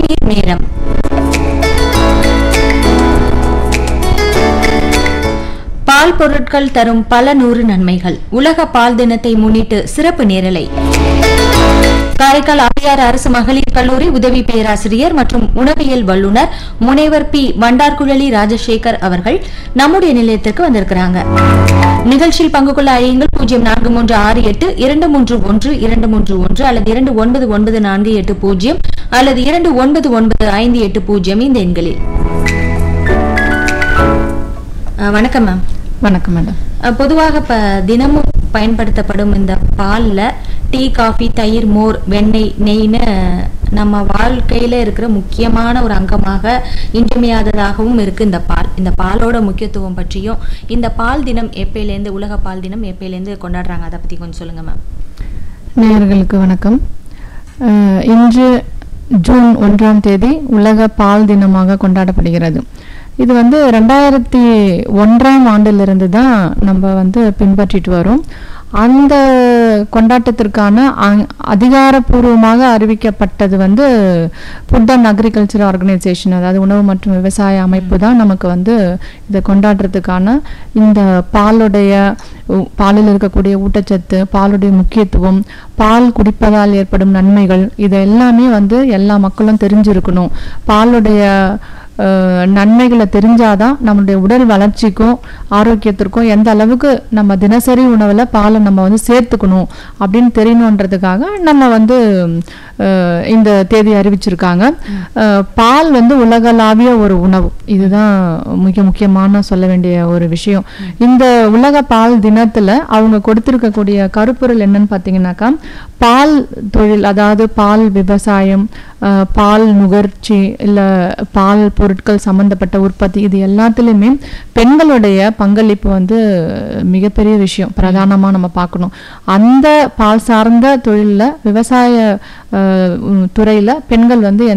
மகளிர் நேரம். பால் பொருட்கள் தரும் பல நூறு நன்மைகள். உலக பால் தினத்தை முன்னிட்டு சிறப்பு நேரலை. காரைக்கால் ஆரியார் அரசு மகளிர் கல்லூரி உதவி பேராசிரியர் மற்றும் உணவியல் வல்லுநர் முனைவர் பி வண்டார்குழலி ராஜசேகர் அவர்கள் நம்முடைய நிலையத்திற்கு வந்திருக்கிறாங்க. நிகழ்ச்சியில் பங்கு கொள்ள அழையுங்கள் 0438231231 அல்லது 299480 அல்லது 299580 இந்த எண்களில். வணக்கம் மேம். வணக்கம் மேடம். பொதுவாக தினமும் பயன்படுத்தப்படும் இந்த பால்ல டீ, காஃபி, தயிர், மோர், வெண்ணெய், நெய்னு நம்ம வாழ்க்கையில இருக்கிற முக்கியமான ஒரு அங்கமாக இன்றியமையாததாகவும் இருக்கு இந்த பால். இந்த பாலோட முக்கியத்துவம் பற்றியும், இந்த பால் தினம் எப்பயிலேருந்து, உலக பால் தினம் எப்பயிலேருந்து கொண்டாடுறாங்க, அதை பத்தி கொஞ்சம் சொல்லுங்க மேம். நேயர்களுக்கு வணக்கம். இன்று ஜூன் 1ஆம் தேதி உலக பால் தினமாக கொண்டாடப்படுகிறது. இது 2001ஆம் ஆண்டிலிருந்து தான் நம்ம பின்பற்றிட்டு வரோம். அந்த கொண்டாட்டத்திற்கான அதிகாரப்பூர்வமாக அறிவிக்கப்பட்டது ஃபுட் அண்ட் அக்ரிகல்ச்சர் ஆர்கனைசேஷன், அதாவது உணவு மற்றும் விவசாய அமைப்பு தான் நமக்கு இதை கொண்டாடுறதுக்கான இந்த பாலில் இருக்கக்கூடிய ஊட்டச்சத்து, பாலுடைய முக்கியத்துவம், பால் குடிப்பதால் ஏற்படும் நன்மைகள், இது எல்லாமே எல்லா மக்களும் தெரிஞ்சிருக்கணும். பாலுடைய நன்மைகளை தெரிஞ்சாதான் நம்மளுடைய உடல் வளர்ச்சிக்கும் ஆரோக்கியத்திற்கும் எந்த அளவுக்கு நம்ம தினசரி உணவுல பாலை நம்ம சேர்த்துக்கணும் அப்படின்னு தெரியணுன்றதுக்காக நம்ம இந்த தேதி அறிவிச்சிருக்காங்க. பால் உலகளாவிய ஒரு உணவு, இதுதான் மிக முக்கியமான சொல்ல வேண்டிய ஒரு விஷயம். இந்த உலக பால் தினத்துல அவங்க கொடுத்திருக்கக்கூடிய கருப்பொருள் என்னன்னு பாத்தீங்கன்னாக்கா, பால் தொழில், அதாவது பால் விவசாயம், பால் நுகர்ச்சி, இல்ல பால் பொருட்கள் சம்பந்தப்பட்ட உற்பத்தி, இது எல்லாத்துலயுமே பெண்களுடைய பங்களிப்பு மிகப்பெரிய விஷயம், பிரதானமா நம்ம பார்க்கணும். அந்த பால் சார்ந்த தொழில்ல, விவசாய துறையில பெண்கள்